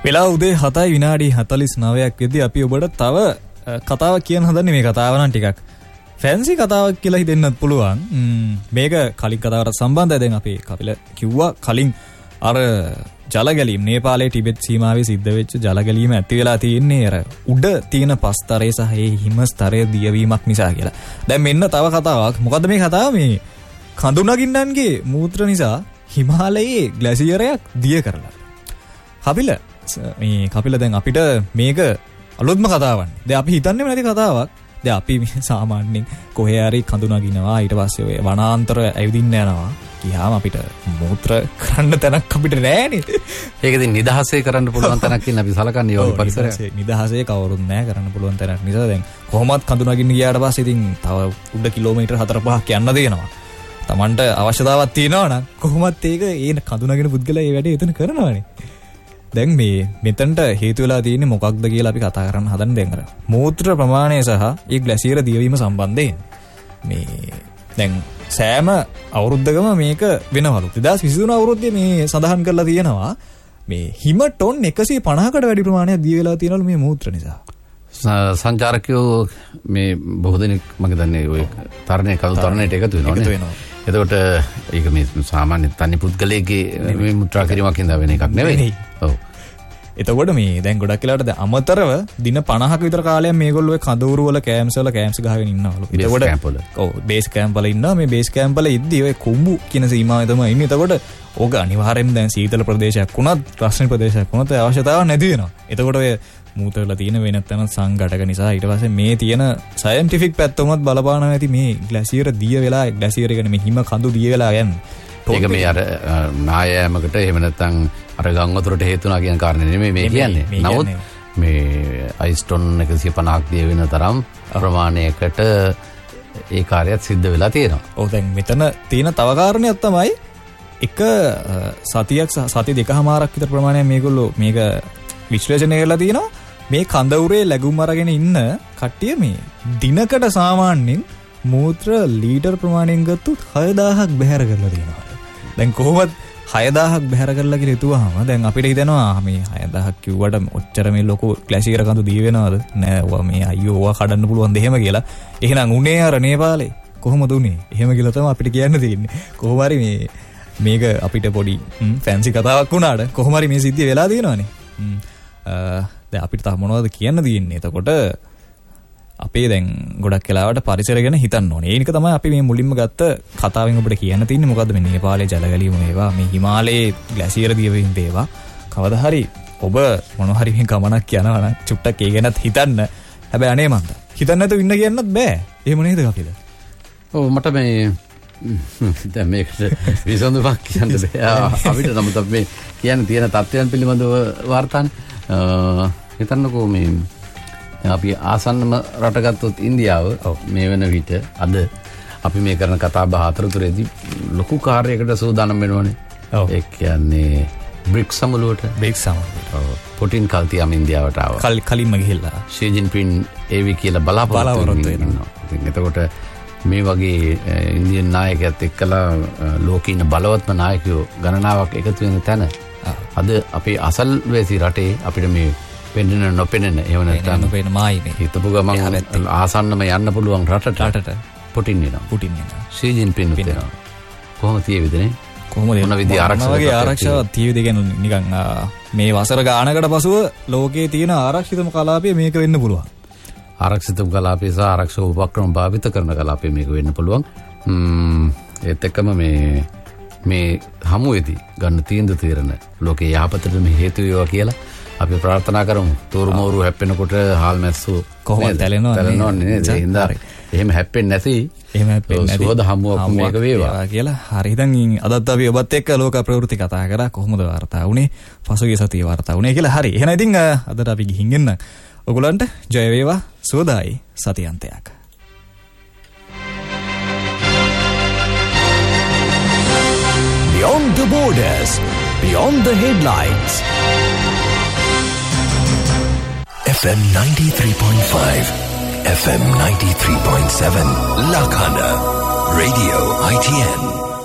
වෙලා උදේ 7:49ක් වෙද්දී අපි ඔබට තව කතාවක් කියන්න හදන්නේ. මේ කතාව නම් ටිකක් ෆැන්සි කතාවක් කියලා හිතෙන්නත් පුළුවන්. මේක කලින් කතාවට සම්බන්ධයි. දැන් අපි කපිල කිව්වා කලින් අර ජලගැලීම් නේපාලයේ ටිබෙට් සීමාවේ සිද්ධ වෙච්ච ජලගැලීම ඇති වෙලා තියෙන්නේ අර උඩ තියෙන පස්තරේ සහ ඒ හිම ස්තරයේ දියවීමක් නිසා කියලා. දැන් මෙන්න තව කතාවක්. මොකද්ද මේ කතාව? මේ කඳු නගින්නන්ගේ මූත්‍ර නිසා හිමාලයේ ග්ලැසියරයක් දිය කරලා. කපිල දැන් අපිට මේක අලුත්ම කතාවක්. දැන් අපි හිතන්නේම නැති කතාවක්. දැන් අපි සාමාන්‍යයෙන් කොහේ හරි කඳු නගිනවා ඊට පස්සේ ඔය වනාන්තර ඇවිදින්න යනවා. ගියාම අපිට මූත්‍ර කරන්න තැනක් අපිට නෑනේ. ඒක ඉතින් නිදහසේ කරන්න පුළුවන් තැනක් කියලා අපි සලකන්නේ වගේ පරිසරයක්. නිදහසේ කවුරුත් නෑ කරන්න පුළුවන් තැනක් නිසා දැන් කොහොමත් කඳු නගින්න ගියාට පස්සේ ඉතින් තව උඩ කිලෝමීටර් 4-5ක් යන්න දෙනවා. Tamanට අවශ්‍යතාවක් තියෙනවා නම් කොහොමත් ඒක ඒ කඳු නගින පුද්ගලයා ඒ වැඩේ එතන කරනවානේ. දැන් මෙතනට හේතු වෙලා තියෙන්නේ මොකක්ද කියලා අපි කතා කරන්න හදන දැන් අර මූත්‍ර ප්‍රමාණය සහ ඒ ග්ලැසියර දියවීම සම්බන්ධයෙන් දැන් සෑම අවුරුද්දකම මේක වෙනවලු. 2023 අවුරුද්දේ මේ සඳහන් කරලා තියෙනවා මේ හිම ටොන් 150කට වැඩි ප්‍රමාණයක් දිය වෙලා තියෙනවලු මේ මූත්‍ර නිසා. සංචාරකයෝ මේ බොහෝ දෙනෙක් මම දන්නේ ඔය කඳු තරණයට එකතු වෙනවා. එතකොට ඒක මේ සාමාන්‍ය තනි පුද්ගලයෙක්ගේ මේ මුත්‍රා කිරීමක් හින්දා වෙන එකක් නෙවෙයි. ඔව්. එතකොට මේ දැන් ගොඩක් වෙලාවට අමතරව දින 50ක විතර කාලයක් මේගොල්ලෝ ඔය කඳවුරු වල කැම්ස් ගහගෙන ඉන්නවලු. එතකොට ඔව් බේස් කැම්ප් වල ඉන්නවා. මේ බේස් කැම්ප් වල ඉද්දි ඔය කුඹු කියන සීමාවේ තමයි ඉන්නේ. එතකොට ඕක අනිවාර්යයෙන්ම දැන් සීතල ප්‍රදේශයක් වුණත් රස්නේ ප්‍රදේශයක් වුණත් අවශ්‍යතාවක් නැති වෙනවා. එතකොට ඔය මූත්‍රවල තියෙන වෙනත් තැන සංඝටක නිසා ඊට පස්සේ මේ තියෙන සයන්ටිෆික් පැත්තමත් බලපානවා ඇති මේ ග්ලැසියර දිය වෙලා ග්ලැසියර කියන්නේ මේ හිම කඳු දිය වෙලා යන්නේ. ඒක මේ අර නායෑමකට එහෙම නැත්නම් අර ගම් වතුරට හේතු වුණා කියන කාරණේ නෙමෙයි මේ කියන්නේ. නමුත් මේ අයිස් ටොන් 150ක් දිය වෙන තරම් ප්‍රමාණයකට ඒ කාර්යයත් සිද්ධ වෙලා තියෙනවා. ඔව් දැන් මෙතන තියෙන තව කාරණයක් තමයි එක සති දෙකමාරක් විතර ප්‍රමාණයක් මේගොල්ලෝ මේක විශ්ලේෂණය කරලා තියෙනවා. මේ කඳවුරේ ලැබුම් අරගෙන ඉන්න කට්ටිය මේ දිනකට සාමාන්‍යයෙන් මූත්‍ර ලීටර් ප්‍රමාණයෙන් ගත්තොත් 6000ක් බැහැර කරලා තියෙනවා. දැන් කොහොමද 6000ක් බැහැර කරලා කියලා හිතුවාම දැන් අපිට හිතෙනවා මේ 6000ක් කිව්වට ඔච්චර මේ ලොකු ග්ලැසියර කඳු දී වෙනවද? නෑ ඔවා මේ අයියෝ ඔවා කඩන්න පුළුවන් දෙහෙම කියලා. එහෙනම් උනේ අර නේපාලේ කොහොමද උනේ? එහෙම කියලා තමයි අපිට කියන්න තියෙන්නේ. කොහොම හරි මේක අපිට පොඩි ෆැන්සි කතාවක් වුණාට කොහොම හරි මේ සිද්ධිය වෙලා තියෙනවානේ. දැන් අපිට තව මොනවද කියන්න තියෙන්නේ? එතකොට අපේ දැන් ගොඩක් වෙලාවට පරිසරය ගැන හිතන්න ඕනේ. ඒක තමයි අපි මේ මුලින්ම ගත්ත කතාවෙන් ඔබට කියන්න තියෙන්නේ. මොකද්ද මේ නේපාලයේ ජලගැලීම වේවා, මේ හිමාලයේ ග්ලැසියර දියවීම වේවා. කවදා හරි ඔබ මොනවා හරි මේ ගමනක් යනවා නම් චුට්ටක් ඒ ගැනත් හිතන්න. හැබැයි අනේ මන්ද හිතන්න නැතුව ඉන්න කියන්නත් බෑ. එහෙම නේද කපිල? ඔව් මට මේ දැන් මේකට විසඳුමක් කියන්න බෑ. අපිට නමුත් මේ කියන්න තියෙන තත්ත්වයන් පිළිබඳව වාර්තානේ. හිතන්නකෝ මේ අපි ආසන්නම රට ගත්තොත් ඉන්දියාව මේ වෙන විට අද අපි මේ කරන කතා බහ අතරතුරේදී ලොකු කාර්යයකට සූදානම් වෙනවනේ. ඒ කියන්නේ බ්‍රික්ස් සමුළුවට. පුටින් කල්තියම් ඉන්දියාවට ආවා. කලින්ම ගිහිල්ලා ෂී ජින්පින් ඒවි කියලා බලාපොරොත්තු වෙනවා. එතකොට මේ වගේ ඉන්දියන් නායකයත් එක්කලා ලෝකේ ඉන්න බලවත්ම නායකයෝ ගණනාවක් එකතු වෙන තැන අද අපේ අසල්වැසි රටේ අපිට මේ පෙන්නෙන නොපෙනෙන එහෙම නැත්නම් නොපෙනෙන මායිනේ හිතපු ගමන් ආසන්නම යන්න පුළුවන් රටට පුටින් එනවා. ෂී ජින්පින් එනවා. කොහොමද තියෙවිදනේ? කොහොමද මොන විදිහ ආරක්ෂාවක් තියෙවිද කියන්නේ නිකන් මේ වසර ගානකට පසුව ලෝකයේ තියෙන ආරක්ෂිතම කලාපය මේක වෙන්න පුළුවන්. ආරක්ෂිතම කලාපය සහ ආරක්ෂක උපක්‍රම භාවිත කරන කලාපය මේක වෙන්න පුළුවන්. ඒත් එක්කම මේ හමුවේදී ගන්න තීරණ ලෝකේ යහපතට මේ හේතු වේවා කියලා අපි ප්‍රාර්ථනා කරමු. තෝරුමෝරු හැප්පෙනකොට හාල් මැස්සු කොහොමද තැලෙනවන්නේ නේද? ඒ හින්දා එහෙම හැප්පෙන්නේ නැති සුවද හමුවක් මේක වේවා කියලා. හරි දැන් අදත් අපි ඔබත් එක්ක ලෝක ප්‍රවෘත්ති කතා කරා. කොහොමද වාර්තා වුනේ? පසුගිය සතියේ වාර්තා වුනේ කියලා. හරි. එහෙනම් ඉතින් අදට අපි ගිහින් එන්න. ඔයගොල්ලන්ට ජය වේවා. සුවදායි සතියන්තයක්. Beyond the borders, beyond the headlines. FM 93.5, FM 93.7, Lakhana, Radio ITN.